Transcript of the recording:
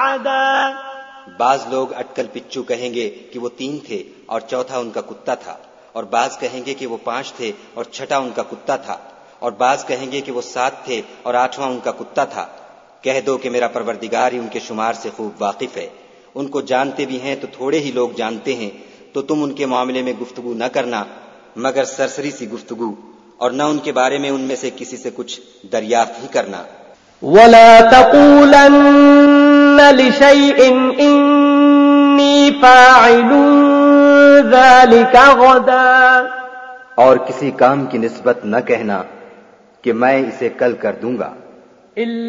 أحدا बाज लोग अटकल पिच्चू कहेंगे कि वो 3 थे और चौथा उनका कुत्ता था, और बाज कहेंगे कि वो 5 थे और छठा उनका कुत्ता था, और बाज कहेंगे कि वो 7 थे और 8वां उनका कुत्ता था। कह दो कि मेरा परवरदिगार ही उनके शुमार से खूब वाकिफ है। उनको जानते भी हैं तो थोड़े ही लोग जानते हैं, तो तुम उनके मामले में गुफ्तगू न करना मगर सरसरी सी गुफ्तगू, और न उनके बारे में उनमें से किसी से कुछ दरियाफ्त ही करना। ولا تقولن لشيء إني فاعل ذلك غدا और किसी काम की निस्बत न कहना कि मैं इसे कल कर दूंगा।